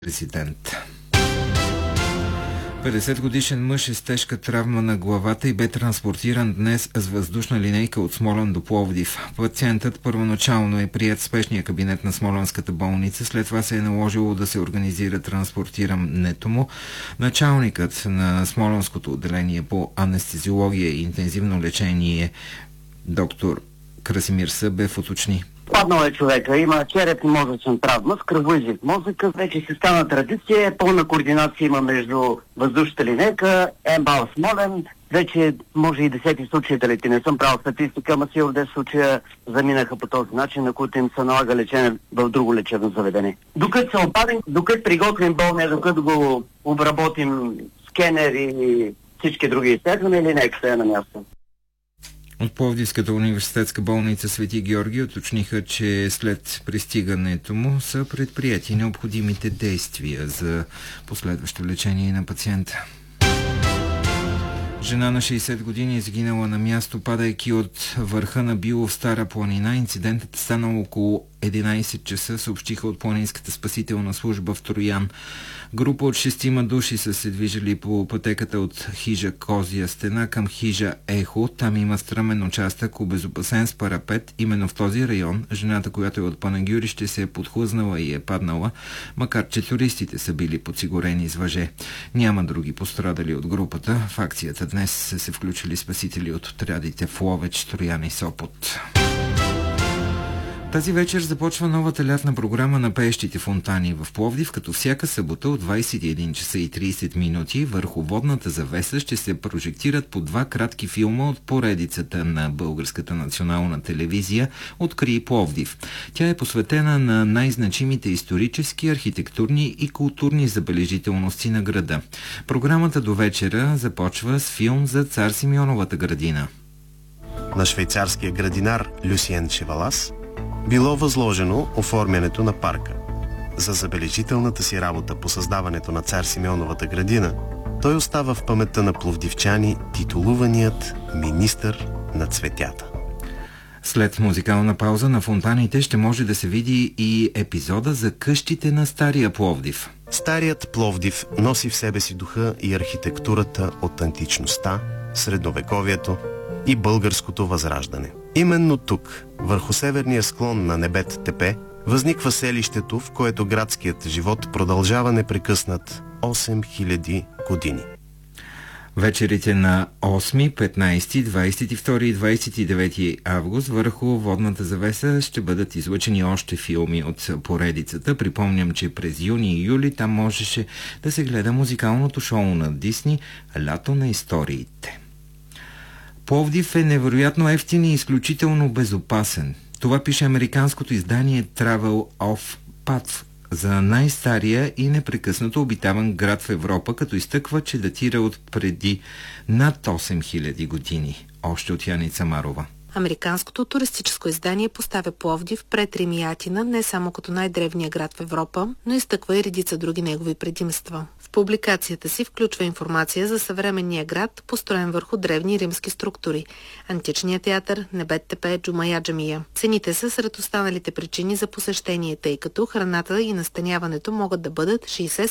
Президент. 50-годишен мъж е с тежка травма на главата и бе транспортиран днес с въздушна линейка от Смолян до Пловдив. Пациентът първоначално е приет в спешния кабинет на Смолянската болница, след това се е наложило да се организира транспортирането му. Началникът на Смолянското отделение по анестезиология и интензивно лечение доктор Красимир Събев уточни. Паднал е човека, има черепно-мозъчна травма с кръвоизлив мозъка. Вече си стана традиция, пълна координация има между въздушната линейка, МБАЛ Смолен. Вече може и десети случаи да лети. Не съм правил статистика, ама сигурно 10 случая заминаха по този начин, на които им се налага лечение в друго лечебно заведение. Докато се обадим, докато приготвим болния, докато го обработим скенер и всички други изследвания, линейката е на място. От Пловдивската университетска болница Свети Георги уточниха, че след пристигането му са предприяти необходимите действия за последващо лечение на пациента. Жена на 60 години е загинала на място, падайки от върха на Билов, Стара планина. Инцидентът е станал около 11 часа, съобщиха от планинската спасителна служба в Троян. Група от 6 души са се движили по пътеката от хижа Козия стена към хижа Ехо. Там има стръмен участък, обезопасен с парапет. Именно в този район жената, която е от Панагюрище, се е подхлъзнала и е паднала, макар че туристите са били подсигурени с въже. Няма други пострадали от групата. В акцията днес са се включили спасители от отрядите в Ловеч, Троян и Сопот. Тази вечер започва новата лятна програма на пеещите фонтани в Пловдив, като всяка събота от 21 часа и 30 минути върху водната завеса ще се прожектират по 2 кратки филма от поредицата на Българската национална телевизия "Открий Пловдив". Тя е посветена на най-значимите исторически, архитектурни и културни забележителности на града. Програмата до вечера започва с филм за Цар Симеоновата градина. На швейцарския градинар Люсиен Шевалас било възложено оформянето на парка. За забележителната си работа по създаването на Цар Симеоновата градина, той остава в паметта на пловдивчани титулуваният министър на цветята. След музикална пауза на фонтаните ще може да се види и епизода за къщите на Стария Пловдив. Старият Пловдив носи в себе си духа и архитектурата от античността, средновековието и българското възраждане. Именно тук, върху северния склон на Небет тепе, възниква селището, в което градският живот продължава непрекъснат 8000 години. Вечерите на 8, 15, 22 и 29 август върху водната завеса ще бъдат излъчени още филми от поредицата. Припомням, че през юни и юли там можеше да се гледа музикалното шоу на Дисни "Лято на историите". Пловдив е невероятно евтин и изключително безопасен. Това пише американското издание Travel of Path за най-стария и непрекъснато обитаван град в Европа, като изтъква, че датира от преди над 8000 години. Още от Яница Марова. Американското туристическо издание поставя Пловдив пред Рим и Атина не само като най-древния град в Европа, но изтъква и редица други негови предимства. В публикацията си включва информация за съвременния град, построен върху древни римски структури – античния театър, Небет тепе, Джумая джамия. Цените са сред останалите причини за посещение, тъй като храната и настаняването могат да бъдат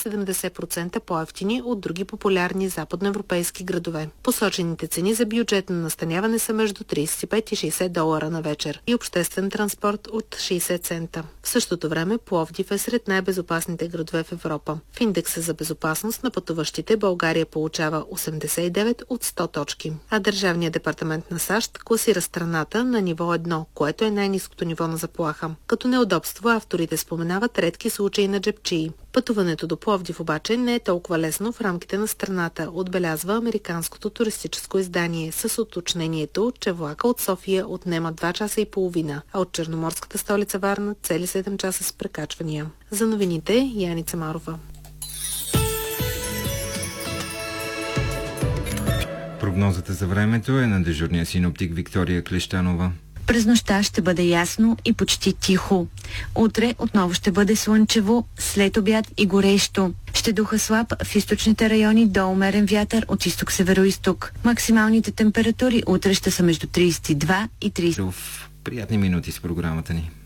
60-70% по-евтини от други популярни западноевропейски градове. Посочените цени за бюджетно настаняване са между 35 и $60 на вечер и обществен транспорт от 60 цента. В същото време Пловдив е сред най-безопасните градове в Европа. В индекса за безопасност на пътуващите България получава 89 от 100 точки, а Държавният департамент на САЩ класира страната на ниво 1, което е най-ниското ниво на заплаха. Като неудобство авторите споменават редки случаи на джебчии. Пътуването до Пловдив обаче не е толкова лесно в рамките на страната, отбелязва американското туристическо издание с уточнението, че влака от София отнема 2 часа и половина, а от черноморската столица Варна цели 7 часа с прекачвания. За новините Яница Марова. Прогнозата за времето е на дежурния синоптик Виктория Клещанова. През нощта ще бъде ясно и почти тихо. Утре отново ще бъде слънчево, след обяд и горещо. Ще духа слаб в източните райони до умерен вятър от изток-североизток. Максималните температури утре ще са между 32 и 30. Приятни минути с програмата ни.